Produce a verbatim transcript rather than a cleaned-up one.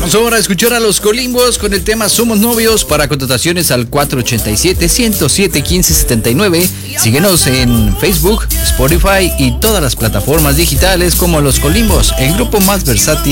Vamos ahora a escuchar a Los Colimbos con el tema Somos Novios. Para contrataciones al cuatro ochenta y siete, ciento siete, quince setenta y nueve. Síguenos en Facebook, Spotify y todas las plataformas digitales como Los Colimbos, el grupo más versátil